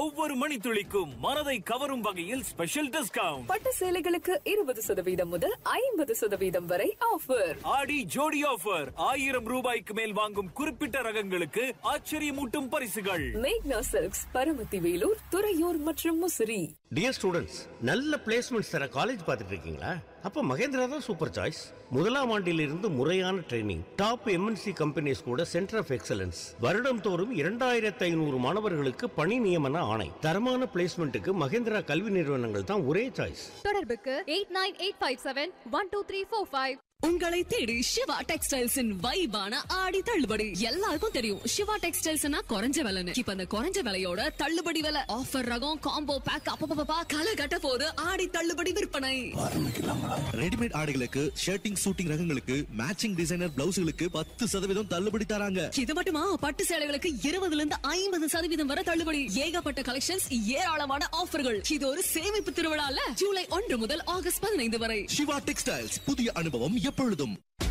ஒவ்வொரு மணித்துளிக்கும் மனதை கவரும் வகையில் ஸ்பெஷல் டிஸ்கவுண்ட். பட்டு சேலைகளுக்கு 20% முதல் 50% வரை ஆஃபர். ஆடி ஜோடி ஆஃபர். 1000 ரூபாய்க்கு மேல் வாங்கும் குறிப்பிட்ட ரகங்களுக்கு ஆச்சரியமூட்டும் பரிசுகள். மேக்னா சில்க்ஸ், பரமத்தி வேலூர், துறையூர் மற்றும் முசிறி. டியர் ஸ்டூடெண்ட்ஸ், நல்ல பிளேஸ்மெண்ட்ஸ் தர காலேஜ் பார்த்துட்டு இருக்கீங்களா? அப்ப மகேந்திரா தான் சூப்பர் சாய்ஸ். முதலாம் ஆண்டிலிருந்து முறையான ட்ரைனிங், டாப் எம்என்சி கம்பெனிஸ் கூட சென்டர் ஆஃப் எக்ஸலன்ஸ், வருடம் தோறும் 2500 மாணவர்களுக்கு பணி நியமன ஆணை. தரமான பிளேஸ்மெண்ட்டுக்கு மகேந்திரா கல்வி நிறுவனங்கள் தான் ஒரே சாய்ஸ். தொடர்புக்கு 8985712345. உங்களை தேடி சிவா டெக்ஸ்டைல்ஸின் வைபான ஆடி தள்ளுபடி. எல்லாருக்கும் தெரியும் சிவா டெக்ஸ்டைல்ஸ்னா குறைஞ்ச விலைன்னு. இப்ப அந்த குறைஞ்ச விலையோட தள்ளுபடி விலை, ஆஃபர் ரகம், காம்போ பேக், அப்பப்பா களை கட்ட போது ஆடி தள்ளுபடி விற்பனை ரெடிமேட் ஆடைகளுக்கு, ஷர்ட்டிங் சூட்டிங் ரகங்களுக்கு, மேட்சிங் டிசைனர் பிளவுஸ்களுக்கு 10% தள்ளுபடி தராங்க. இது மட்டுமா, பட்டு சேலைகளுக்கு 20% வரை தள்ளுபடி. ஏகப்பட்ட கலெக்ஷன்ஸ், ஏராளமான ஆஃபர்கள். இது ஒரு சேமிப்பு திருவிழால ஜூலை 1 முதல் ஆகஸ்ட் 15 வரை. சிவா டெக்ஸ்டைல்ஸ், புதிய அனுபவம் எப்பொழுதும்.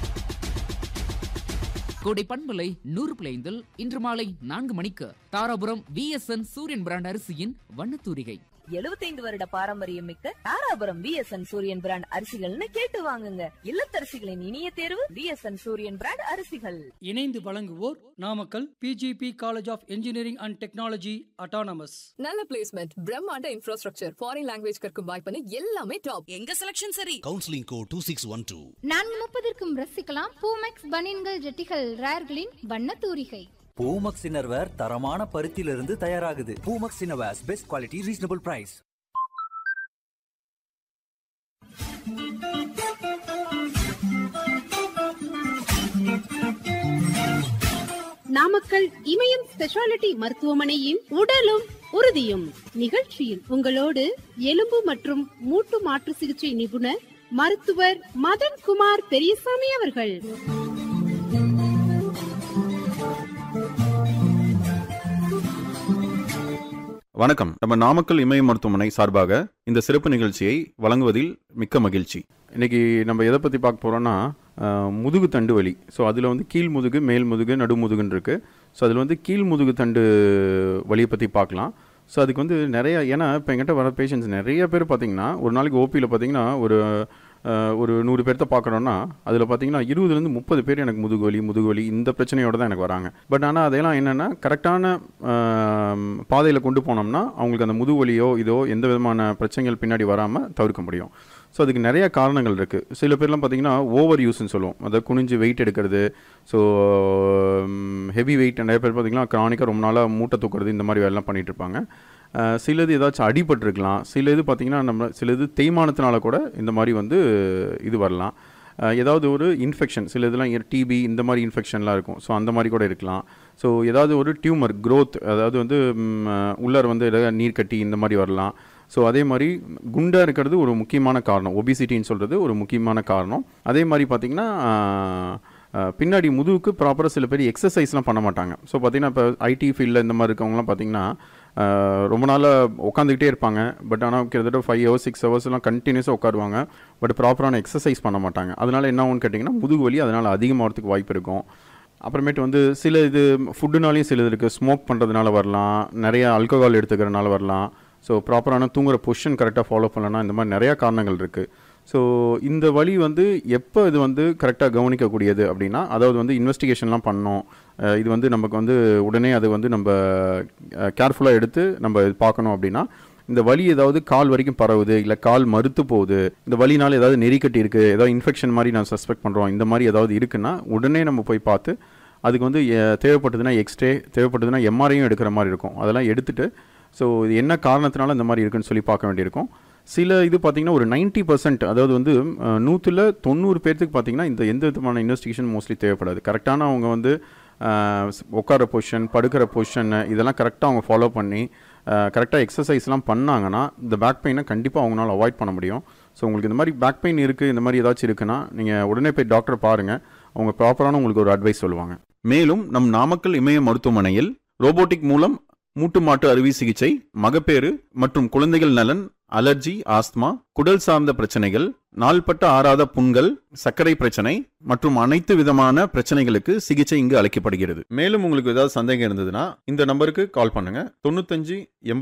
கோடை பண்பலை 100.5 இன்று மாலை 4 மணிக்கு தாராபுரம் VSN சூரியன் பிராண்ட் அரிசியின் வண்ணத்தூரிகை. 75 வருட பாரம்பரியம் மிக்க தாராபுரம் VSN சூரியன் பிராண்ட் அரிசிகள்னு கேட்டு வாங்குங்க. இல்லத்தரசிகளின் இனிய தேர்வு VSN சூரியன் பிராண்ட் அரிசிகள். இணைந்து வழங்குவோர் Namakkal PGP college of engineering and technology autonomous. நல்ல பிளேஸ்மெண்ட், பிரம்மாண்ட இன்ஃப்ராஸ்ட்ரக்சர், ஃபாரின் லாங்குவேஜ் கற்கும் வாய்ப்பு எல்லாமே டாப். எங்க செலக்ஷன் சரி. Counselling code 2612. 4:30 ரசிக்கலாம் பூமெக்ஸ் பனியன்கள், ஜெட்டிகள், ரேர்களின் வண்ணத்தூரிகை. பூமக்ஸ் இன்னர்வேர் தரமான பருத்தியிலிருந்து தயாராகுது. Poomex innerwears, best quality, reasonable price. Namakkal இமயம் ஸ்பெஷாலிட்டி மருத்துவமனையின் உடலும் உறுதியும் நிகழ்ச்சியில் உங்களோடு எலும்பு மற்றும் மூட்டு மாற்று சிகிச்சை நிபுணர் மருத்துவர் மதன்குமார் பெரியசாமி அவர்கள். வணக்கம். நம்ம நாமக்கல் இமய மருத்துவமனை சார்பாக இந்த சிறப்பு நிகழ்ச்சியை வழங்குவதில் மிக்க மகிழ்ச்சி. இன்னைக்கு நம்ம எதை பற்றி பார்க்க போகிறோன்னா, முதுகு தண்டு வலி. ஸோ அதில் வந்து கீழ் முதுகு, மேல் முதுகு, நடுமுதுகுன்னு இருக்குது. ஸோ அதில் வந்து கீழ் முதுகு தண்டு வலியை பற்றி பார்க்கலாம். ஸோ அதுக்கு வந்து நிறையா, ஏன்னா இப்போ எங்கிட்ட வர பேஷண்ட்ஸ் நிறைய பேர் பார்த்திங்கன்னா, ஒரு நாளைக்கு ஓபியில் பார்த்திங்கன்னா ஒரு 100 பேர்த்த பார்க்குறோன்னா அதில் பார்த்தீங்கன்னா 20-30 பேர் எனக்கு முதுகுவலி இந்த பிரச்சனையோடு தான் எனக்கு வராங்க. பட் ஆனால் அதெல்லாம் என்னென்னா, கரெக்டான பாதையில் கொண்டு போனோம்னா அவங்களுக்கு அந்த முதுகுவலியோ இதோ எந்த விதமான பிரச்சனைகள் பின்னாடி வராமல் தவிர்க்க முடியும். ஸோ அதுக்கு நிறைய காரணங்கள் இருக்குது. சில பேர்லாம் பார்த்திங்கன்னா ஓவர் யூஸ்ன்னு சொல்லுவோம், அதை குனிஞ்சு வெயிட் எடுக்கிறது. ஸோ ஹெவி வெயிட் நிறைய பேர் பார்த்திங்கன்னா க்ரானிக்காக ரொம்ப நாளாக மூட்டை தூக்குறது, இந்த மாதிரி வேலைலாம் பண்ணிகிட்ருப்பாங்க. சிலது ஏதாச்சும் அடிபட்டிருக்கலாம். சில இது பார்த்திங்கன்னா சிலது தேய்மானத்தினால கூட இந்த மாதிரி வந்து இது வரலாம். ஏதாவது ஒரு இன்ஃபெக்ஷன், சில இதெல்லாம் டிபி இந்த மாதிரி இன்ஃபெக்ஷன்லாம் இருக்கும். ஸோ அந்த மாதிரி கூட இருக்கலாம். ஸோ ஏதாவது ஒரு டியூமர் க்ரோத், அதாவது வந்து உள்ளார வந்து ஏதாவது நீர் கட்டி இந்த மாதிரி வரலாம். ஸோ அதே மாதிரி குண்டாக இருக்கிறது ஒரு முக்கியமான காரணம், ஒபிசிட்டின்னு சொல்கிறது ஒரு முக்கியமான காரணம். அதே மாதிரி பார்த்திங்கன்னா பின்னாடி முதுகுக்கு ப்ராப்பராக சில பேர் எக்ஸசைஸ்லாம் பண்ண மாட்டாங்க. ஸோ பார்த்திங்கன்னா இப்போ ஐடி ஃபீல்டில் இந்த மாதிரி இருக்கவங்களாம் பார்த்திங்கன்னா ரொம்ப நாளாக உட்காந்துக்கிட்டே இருப்பாங்க. பட் ஆனால் கிட்டத்தட்ட 5 hours 6 hours கண்டினியூஸாக உட்காருவாங்க. பட் ப்ராப்பரான எக்ஸசைஸ் பண்ண மாட்டாங்க. அதனால் என்ன ஆகும்னு கேட்டிங்கன்னா முதுகு வலி அதனால் அதிகமாகிறதுக்கு வாய்ப்பு இருக்கும். அப்புறமேட்டு வந்து சில இது ஃபுட்டுனாலையும் சில இருக்குது. ஸ்மோக் பண்ணுறதுனால வரலாம், நிறைய ஆல்கஹால் எடுத்துக்கிறதுனால வரலாம். ஸோ ப்ராப்பரான தூங்குற பொசிஷன் கரெக்டாக ஃபாலோ பண்ணலன்னா இந்த மாதிரி நிறையா காரணங்கள் இருக்குது. ஸோ இந்த வலி வந்து எப்போ இது வந்து கரெக்டாக கவனிக்கக்கூடியது அப்படின்னா, அதாவது வந்து இன்வெஸ்டிகேஷன்லாம் பண்ணோம். இது வந்து நமக்கு வந்து உடனே அது வந்து நம்ம கேர்ஃபுல்லாக எடுத்து நம்ம பார்க்கணும். அப்படின்னா இந்த வலி ஏதாவது கால் வரைக்கும் பரவுது, இல்லை கால் மறுத்து போகுது, இந்த வலினால் ஏதாவது நெறிக்கட்டி இருக்குது, ஏதாவது இன்ஃபெக்ஷன் மாதிரி நான் சஸ்பெக்ட் பண்ணுறோம், இந்த மாதிரி ஏதாவது இருக்குன்னா உடனே நம்ம போய் பார்த்து அதுக்கு வந்து தேவைப்பட்டதுன்னா எக்ஸ்ரே, தேவைப்பட்டதுன்னா எம்ஆர்ஐயும் எடுக்கிற மாதிரி இருக்கும். அதெல்லாம் எடுத்துகிட்டு ஸோ இது என்ன காரணத்தினால இந்த மாதிரி இருக்குன்னு சொல்லி பார்க்க வேண்டியிருக்கும். சில இது பார்த்திங்கன்னா ஒரு 90%, அதாவது வந்து 100-90 பேர்த்துக்கு பார்த்திங்கன்னா இந்த எந்த விதமான இன்வெஸ்டிகேஷன் மோஸ்ட்லி தேவைப்படாது. கரெக்டான அவங்க வந்து உட்கார பொசிஷன், படுக்கிற பொசிஷன் இதெல்லாம் கரெக்டாக அவங்க ஃபாலோ பண்ணி கரெக்டாக எக்ஸசைஸ்லாம் பண்ணாங்கன்னா இந்த பேக் பெயினை கண்டிப்பாக அவங்களால அவாய்ட் பண்ண முடியும். ஸோ உங்களுக்கு இந்த மாதிரி பேக் பெயின் இருக்குது, இந்த மாதிரி ஏதாச்சும் இருக்குன்னா நீங்கள் உடனே போய் டாக்டரை பாருங்கள். அவங்க ப்ராப்பரான உங்களுக்கு ஒரு அட்வைஸ் சொல்லுவாங்க. மேலும் நம் நாமக்கல் இமய மருத்துவமனையில் ரோபோட்டிக் மூலம் மூட்டு மாட்டு அறுவை சிகிச்சை, மகப்பேறு மற்றும் குழந்தைகள் நலன், அலர்ஜி, ஆஸ்துமா, குடல் சார்ந்த பிரச்சனைகள், நாள்பட்ட ஆறாத புண்கள், சர்க்கரை பிரச்சனை மற்றும் அனைத்து விதமான பிரச்சனைகளுக்கு சிகிச்சை இங்கு அளிக்கப்படுகிறது. மேலும் உங்களுக்கு ஏதாவது சந்தேகம் இருந்ததுன்னா இந்த நம்பருக்கு கால் பண்ணுங்க. 95